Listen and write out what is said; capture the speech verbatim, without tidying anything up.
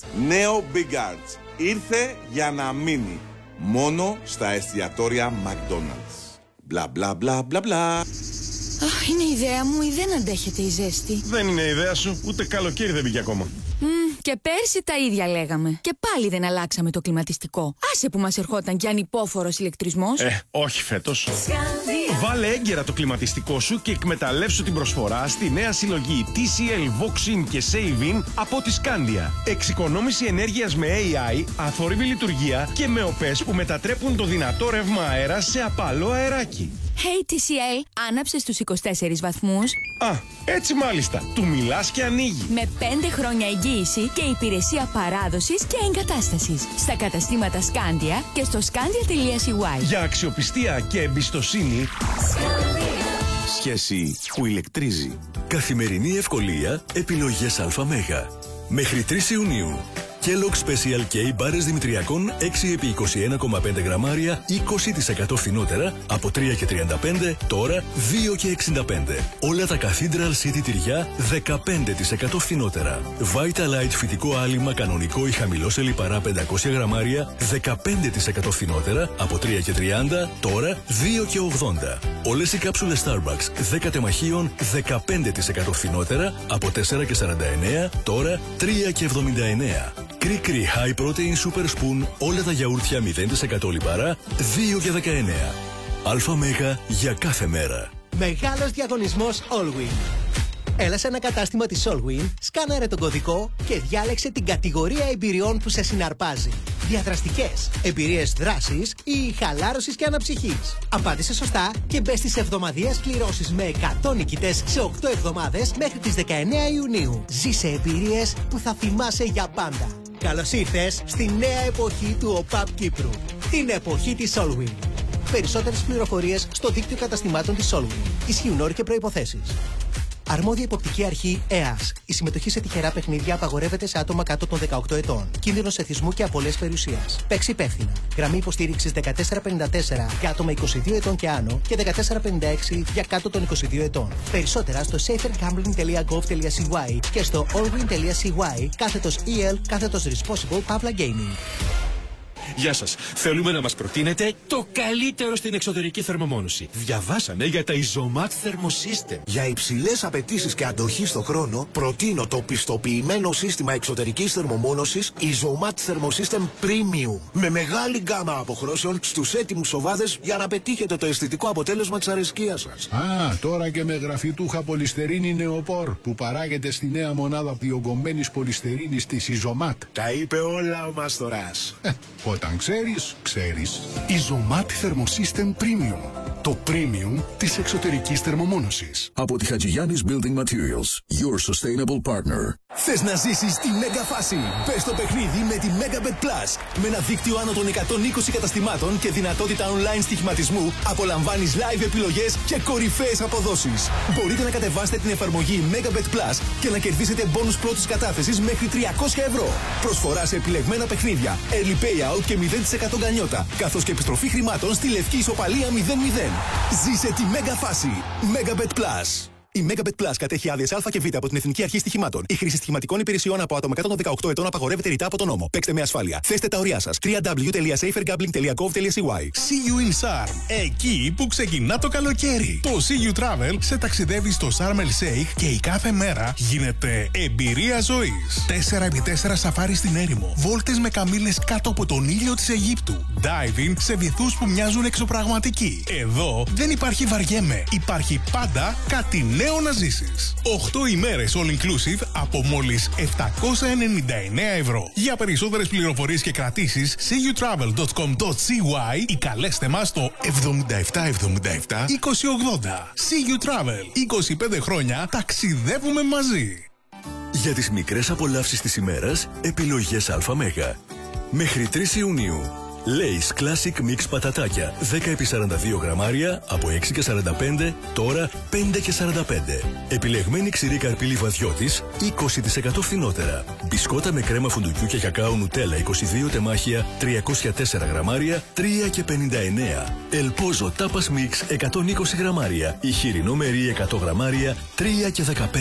Νέο Big Arts. Ήρθε για να μείνει. Μόνο στα εστιατόρια McDonald's. Μπλα μπλα μπλα μπλα μπλα. Αχ, είναι ιδέα μου ή δεν αντέχεται η ζέστη? Δεν είναι ιδέα σου, ούτε καλοκαίρι δεν πήγε ακόμα. Mm, και πέρσι τα ίδια λέγαμε. Και πάλι δεν αλλάξαμε το κλιματιστικό. Άσε που μας ερχόταν κι ανυπόφορος ηλεκτρισμός. Ε, όχι φέτος. Βάλε έγκαιρα το κλιματιστικό σου και εκμεταλλεύσου την προσφορά στη νέα συλλογή τι σι ελ, Voxin και Save-In από τη Scandia. Εξοικονόμηση ενέργειας με έι άι, αθόρυβη λειτουργία και με οπές που μετατρέπουν το δυνατό ρεύμα αέρα σε απαλό αεράκι. Hey τι σι ελ, άναψε στους είκοσι τέσσερις βαθμούς. Α, έτσι μάλιστα. Του μιλάς και ανοίγει. Με πέντε χρόνια εγγύηση και υπηρεσία παράδοσης και εγκατάστασης. Στα καταστήματα Scandia και στο scandia τελεία σι γουάι. Για αξιοπιστία και εμπιστοσύνη. Scandia. Σχέση που ηλεκτρίζει. Καθημερινή ευκολία, επιλογές ΑΜ. Μέχρι τρεις Ιουνίου. Kellogg Special K μπάρες Δημητριακών έξι επί είκοσι ένα κόμμα πέντε γραμμάρια είκοσι τοις εκατό φθηνότερα από τρία και τριάντα πέντε, τώρα δύο και εξήντα πέντε. Όλα τα Cathedral City τυριά δεκαπέντε τοις εκατό φθηνότερα. Vitalite φυτικό άλυμα κανονικό ή χαμηλό σε λιπαρά πεντακόσια γραμμάρια δεκαπέντε τοις εκατό φθηνότερα από τρία και τριάντα, τώρα δύο και ογδόντα. Όλες οι κάψουλες Starbucks δέκα τεμαχίων δεκαπέντε τοις εκατό φθηνότερα από τέσσερα και σαράντα εννέα, τώρα τρία και εβδομήντα εννέα. Κρίκρι High Protein Super Spoon, όλα τα γιαούρτια μηδέν τοις εκατό λιπαρά, δύο και δεκαεννέα. Αλφα Μέγα για κάθε μέρα. Μεγάλος διαγωνισμός Allwyn. Έλα σε ένα κατάστημα της Allwyn, σκάναρε τον κωδικό και διάλεξε την κατηγορία εμπειριών που σε συναρπάζει. Διαδραστικές, εμπειρίες δράσης ή χαλάρωσης και αναψυχής. Απάντησε σωστά και μπες στις εβδομαδιαίες κληρώσεις με εκατό νικητές σε οκτώ εβδομάδες μέχρι τις δεκαεννέα Ιουνίου. Ζήσε εμπειρίες που θα θυμάσαι για πάντα. Καλώς ήρθες στη νέα εποχή του ΟΠΑΠ Κύπρου. Την εποχή της Allwyn. Περισσότερες πληροφορίες στο δίκτυο καταστημάτων της Allwyn. Ισχύουν όροι και προϋποθέσεις. Αρμόδια υποπτική αρχή ΕΑΣ. Η συμμετοχή σε τυχερά παιχνίδια απαγορεύεται σε άτομα κάτω των δεκαοκτώ ετών. Κίνδυνος εθισμού και απολές περιουσίας. Παίξει υπεύθυνα. Γραμμή υποστήριξης δεκατέσσερα πενήντα τέσσερα για άτομα είκοσι δύο ετών και άνω και δεκατέσσερα πενήντα έξι για κάτω των είκοσι δύο ετών. Περισσότερα στο safer gambling τελεία gov τελεία σι γουάι και στο allwyn τελεία σι γουάι κάθετος ι ελ κάθετος responsible Pavla Gaming. Γεια σας. Θέλουμε να μας προτείνετε το καλύτερο στην εξωτερική θερμομόνωση. Διαβάσαμε για τα Isomat Thermosystem. Για υψηλές απαιτήσεις και αντοχή στο χρόνο, προτείνω το πιστοποιημένο σύστημα εξωτερικής θερμομόνωσης Isomat Thermosystem Premium. Με μεγάλη γκάμα αποχρώσεων στους έτοιμους οβάδες για να πετύχετε το αισθητικό αποτέλεσμα της αρεσκίας σας. Α, τώρα και με γραφιτούχα πολυστερίνη νεοπόρ που παράγεται στη νέα μονάδα διογκωμένης πολυστερίνης της Isomat. Τα είπε όλα ο Μαστοράς. Όταν ξέρεις, ξέρεις. Isomat Thermosystem Premium. Το premium της εξωτερικής θερμομόνωσης. Από τη Χατζηγιάννης Building Materials. Your sustainable partner. Θες να ζήσεις τη μέγα φάση? Μπες στο παιχνίδι με τη Megabet Plus. Με ένα δίκτυο άνω των εκατόν είκοσι καταστημάτων και δυνατότητα online στοιχηματισμού, απολαμβάνεις live επιλογές και κορυφαίες αποδόσεις. Μπορείτε να κατεβάσετε την εφαρμογή Megabet Plus και να κερδίσετε bonus πρώτης κατάθεσης μέχρι τριακόσια ευρώ. Προσφορά σε επιλεγμένα παιχνίδια, early payout και μηδέν τοις εκατό γκανιότα, καθώς και επιστροφή χρημάτων στη λευκή ισοπαλία μηδέν μηδέν. Ζήσε τη μέγα φάση. Megabet Plus. Η Megabet Plus κατέχει άδειες Α και Β από την Εθνική Αρχή Στοιχημάτων. Η χρήση στοιχηματικών υπηρεσιών από άτομα κάτω των δεκαοκτώ ετών απαγορεύεται ρητά από τον νόμο. Παίξτε με ασφάλεια. Θέστε τα ωριά σας. double-u double-u double-u τελεία safer gambling τελεία gov τελεία σι γουάι. See you in Sharm. Εκεί που ξεκινά το καλοκαίρι. Το See You Travel σε ταξιδεύει στο Sharm El Sheikh και η κάθε μέρα γίνεται εμπειρία ζωής. τέσσερα επί τέσσερα σαφάρι στην έρημο. Βόλτες με καμήλες κάτω από τον ήλιο της Αιγύπτου. Diving σε βυθούς που μοιάζουν εξωπραγματικοί. Εδώ δεν υπάρχει βαριέμαι. Υπάρχει πάντα κάτι νέο να ζήσεις. οκτώ ημέρες all inclusive από μόλις επτακόσια ενενήντα εννέα ευρώ. Για περισσότερες πληροφορίες και κρατήσεις see you travel dot com dot c y ή καλέστε μας στο εβδομήντα επτά εβδομήντα επτά είκοσι ογδόντα. See You Travel. είκοσι πέντε χρόνια ταξιδεύουμε μαζί. Για τις μικρές απολαύσεις της ημέρας, επιλογές ΑΜ. Μέχρι τρεις Ιουνίου. Lay's Classic Mix πατατάκια δέκα επί σαράντα δύο γραμμάρια από έξι και σαράντα πέντε, τώρα πέντε και σαράντα πέντε. Επιλεγμένη ξηρή καρπή λιβαδιώτης είκοσι τοις εκατό φθηνότερα. Μπισκότα με κρέμα φουντουκιού και κακάο νουτέλα είκοσι δύο τεμάχια τριακόσια τέσσερα γραμμάρια τρία και πενήντα εννέα. Ελπόζο Tapas Mix εκατόν είκοσι γραμμάρια. Η χοιρινό μερί εκατό γραμμάρια τρία και δεκαπέντε.